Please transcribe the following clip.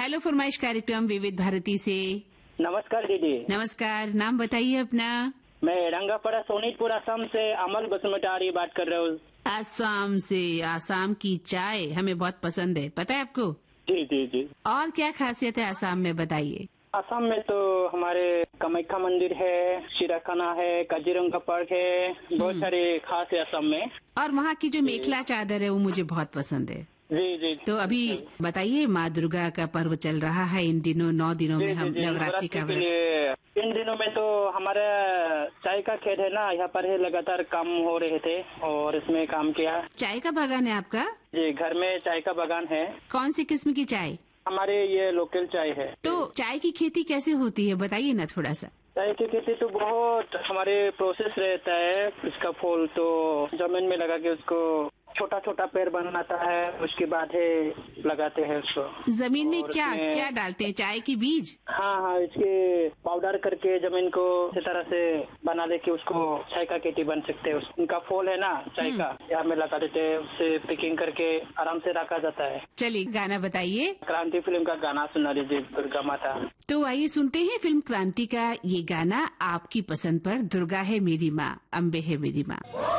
Hello फरमाइश कार्यक्रम विविध भारती से। नमस्कार दीदी। नमस्कार, नाम बताइए अपना। मैं रंगापड़ा सोनीतपुर असम से अमल बसुमतारी बात कर रहा हूँ। असम से। असम की चाय हमें बहुत पसंद है, पता है आपको? जी जी जी। और क्या खासियत है असम में, बताइए। असम में तो हमारे कामाख्या मंदिर है, सिराखाना है, काजीरंगा पार्क है, बहुत सारे खास है असम में। और वहाँ की जो मेखला चादर है वो मुझे बहुत पसंद है। जी जी। तो अभी बताइए, माँ दुर्गा का पर्व चल रहा है इन दिनों, 9 दिनों में हम नवरात्रि का व्रत। इन दिनों में तो हमारा चाय का खेत है ना, यहाँ पर है, लगातार काम हो रहे थे और इसमें काम किया। चाय का बागान है आपका? जी, घर में चाय का बागान है। कौन सी किस्म की चाय? हमारे ये लोकल चाय है। तो चाय की खेती कैसे होती है, बताइए ना थोड़ा सा। चाय की खेती तो बहुत हमारे प्रोसेस रहता है। इसका फूल तो जमीन में लगा के उसको छोटा छोटा पेड़ बनाता है, उसके बाद है लगाते हैं उसको। जमीन में क्या क्या डालते हैं? चाय की बीज? हाँ हाँ, इसके पाउडर करके जमीन को इस तरह से बना दे के उसको चाय का खेती बन सकते हैं। उनका फूल है ना चाय का, यहाँ में लगा देते हैं, उससे पिकिंग करके आराम से रखा जाता है। चलिए गाना बताइए। क्रांति फिल्म का गाना सुना दीजिए, दुर्गा माता। तो आइए सुनते हैं फिल्म क्रांति का ये गाना आपकी पसंद पर। दुर्गा है मेरी माँ, अम्बे है मेरी माँ।